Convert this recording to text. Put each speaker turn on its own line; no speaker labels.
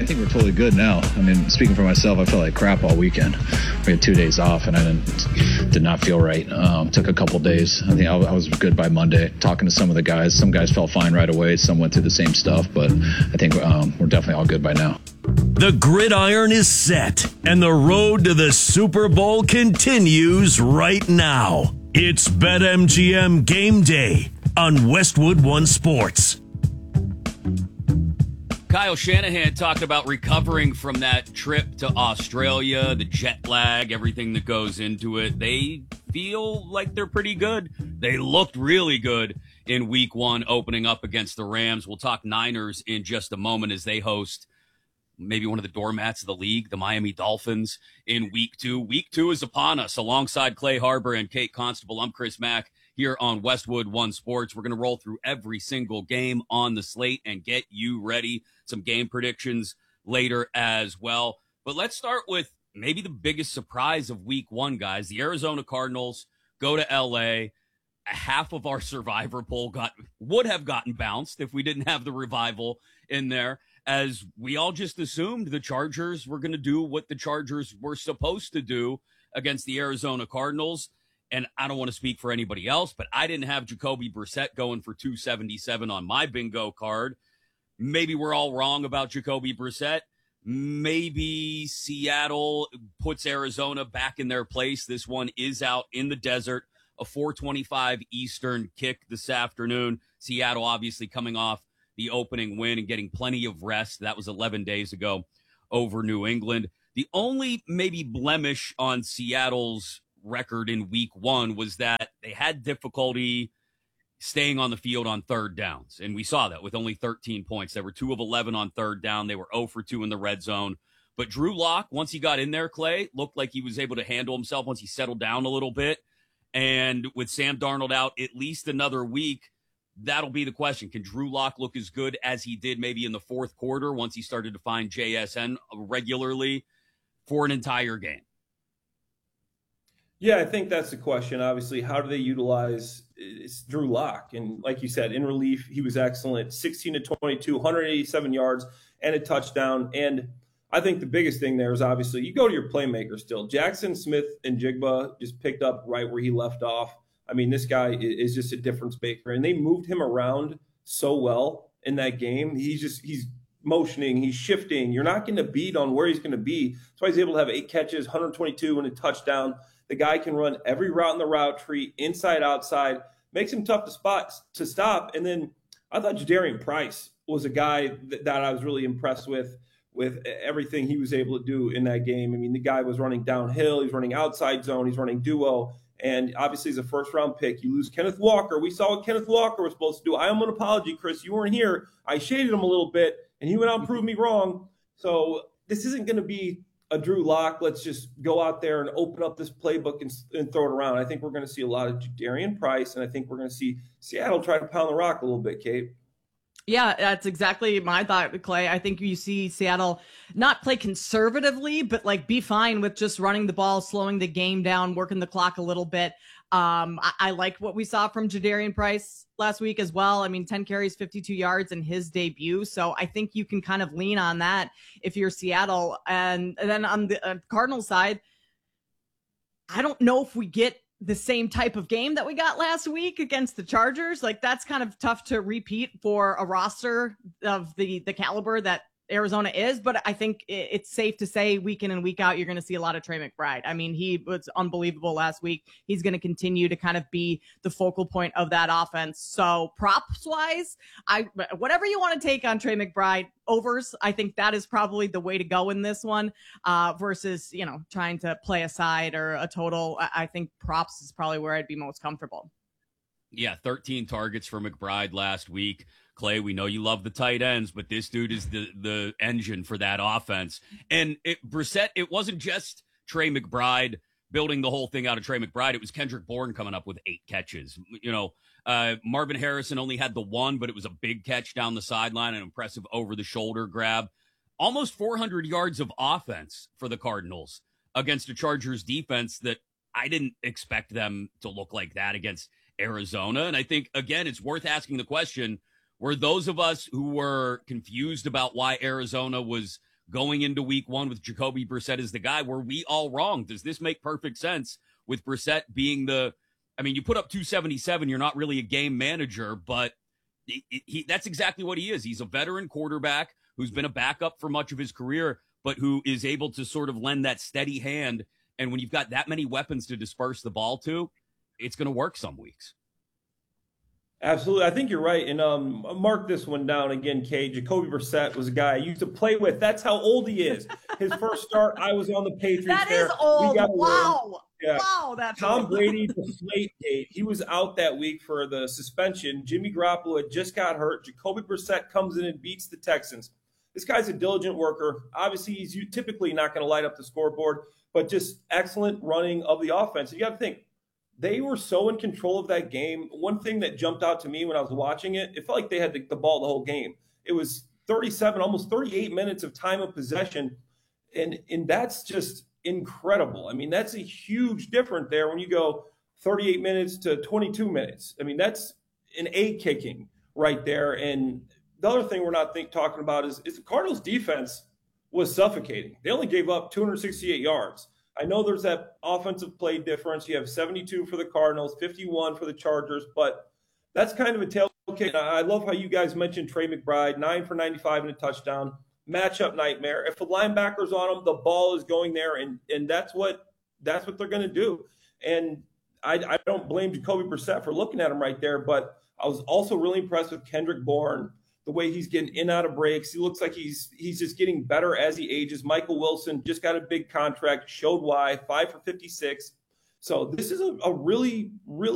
think we're totally good now. I mean, speaking for myself, I felt like crap all weekend. We had 2 days off, and I did not feel right. Took a couple days. I think I was good by Monday. Talking to some of the guys, some guys felt fine right away. Some went through the same stuff, but I think we're definitely all good by now.
The gridiron is set, and the road to the Super Bowl continues right now. It's BetMGM Game Day on Westwood One Sports.
Kyle Shanahan talked about recovering from that trip to Australia, the jet lag, everything that goes into it. They feel like they're pretty good. They looked really good in week one, opening up against the Rams. We'll talk Niners in just a moment as they host maybe one of the doormats of the league, the Miami Dolphins, in week two. Week two is upon us. Alongside Clay Harbor and Kate Constable, I'm Chris Mack here on Westwood One Sports. We're going to roll through every single game on the slate and get you ready. Some game predictions later as well. But let's start with maybe the biggest surprise of week one, guys. The Arizona Cardinals go to L.A. Half of our survivor poll would have gotten bounced if we didn't have the revival in there, as we all just assumed the Chargers were going to do what the Chargers were supposed to do against the Arizona Cardinals. And I don't want to speak for anybody else, but I didn't have Jacoby Brissett going for 277 on my bingo card. Maybe we're all wrong about Jacoby Brissett. Maybe Seattle puts Arizona back in their place. This one is out in the desert, a 4:25 Eastern kick this afternoon. Seattle obviously coming off the opening win and getting plenty of rest. That was 11 days ago over New England. The only maybe blemish on Seattle's record in week one was that they had difficulty staying on the field on third downs. And we saw that with only 13 points. They were 2 of 11 on third down. They were 0 for 2 in the red zone. But Drew Lock, once he got in there, Clay, looked like he was able to handle himself once he settled down a little bit. And with Sam Darnold out at least another week, that'll be the question. Can Drew Lock look as good as he did maybe in the fourth quarter once he started to find JSN regularly for an entire game?
Yeah, I think that's the question. Obviously, how do they utilize Drew Lock? And like you said, in relief, he was excellent. 16 to 22, 187 yards and a touchdown. And I think the biggest thing there is obviously you go to your playmaker still. Jackson Smith and Jigba just picked up right where he left off. I mean, this guy is just a difference maker. And they moved him around so well in that game. He's motioning, he's shifting. You're not going to beat on where he's going to be. That's why he's able to have 8 catches, 122 and a touchdown. The guy can run every route in the route tree, inside, outside, makes him tough to stop. And then I thought Jadarian Price was a guy that I was really impressed with everything he was able to do in that game. I mean, the guy was running downhill, he's running outside zone, he's running duo. And obviously, he's a first-round pick. You lose Kenneth Walker. We saw what Kenneth Walker was supposed to do. I owe him an apology, Chris. You weren't here. I shaded him a little bit, and he went out and proved me wrong. So this isn't going to be a Drew Lock. Let's just go out there and open up this playbook and throw it around. I think we're going to see a lot of Jadarian Price, and I think we're going to see Seattle try to pound the rock a little bit, Kate.
Yeah, that's exactly my thought, Clay. I think you see Seattle not play conservatively, but like be fine with just running the ball, slowing the game down, working the clock a little bit. I like what we saw from Jadarian Price last week as well. I mean, 10 carries, 52 yards in his debut. So I think you can kind of lean on that if you're Seattle. And then on the Cardinals side, I don't know if we get the same type of game that we got last week against the Chargers. Like that's kind of tough to repeat for a roster of the caliber that Arizona is, but I think it's safe to say week in and week out, you're going to see a lot of Trey McBride. I mean, he was unbelievable last week. He's going to continue to kind of be the focal point of that offense. So props wise, whatever you want to take on Trey McBride overs, I think that is probably the way to go in this one versus, trying to play a side or a total. I think props is probably where I'd be most comfortable.
Yeah. 13 targets for McBride last week. Clay, we know you love the tight ends, but this dude is the engine for that offense. And Brissett, it wasn't just Trey McBride building the whole thing out of Trey McBride. It was Kendrick Bourne coming up with 8 catches. Marvin Harrison only had the 1, but it was a big catch down the sideline, an impressive over-the-shoulder grab. Almost 400 yards of offense for the Cardinals against a Chargers defense that I didn't expect them to look like that against Arizona. And I think, again, it's worth asking the question, were those of us who were confused about why Arizona was going into week one with Jacoby Brissett as the guy. Were we all wrong? Does this make perfect sense with Brissett being you put up 277, you're not really a game manager, but that's exactly what he is. He's a veteran quarterback who's been a backup for much of his career, but who is able to sort of lend that steady hand. And when you've got that many weapons to disperse the ball to, it's going to work some weeks.
Absolutely. I think you're right. And mark this one down again, Kate. Jacoby Brissett was a guy I used to play with. That's how old he is. His first start, I was on the Patriots.
That is old. Wow.
Yeah.
Wow, that's
Tom Brady, deflate date. He was out that week for the suspension. Jimmy Garoppolo had just got hurt. Jacoby Brissett comes in and beats the Texans. This guy's a diligent worker. Obviously, he's typically not going to light up the scoreboard, but just excellent running of the offense. You got to think, they were so in control of that game. One thing that jumped out to me when I was watching it, it felt like they had the ball the whole game. It was 37, almost 38 minutes of time of possession, and that's just incredible. I mean, that's a huge difference there when you go 38 minutes to 22 minutes. I mean, that's an egg kicking right there. And the other thing we're not talking about is the Cardinals' defense was suffocating. They only gave up 268 yards. I know there's that offensive play difference. You have 72 for the Cardinals, 51 for the Chargers, but that's kind of a tail. Okay, I love how you guys mentioned Trey McBride, 9 for 95 and a touchdown. Matchup nightmare. If the linebacker's on him, the ball is going there, and that's what they're going to do. And I don't blame Jacoby Brissett for looking at him right there, but I was also really impressed with Kendrick Bourne, the way he's getting in out of breaks. He looks like he's just getting better as he ages. Michael Wilson just got a big contract, showed why, 5 for 56. So this is a really, really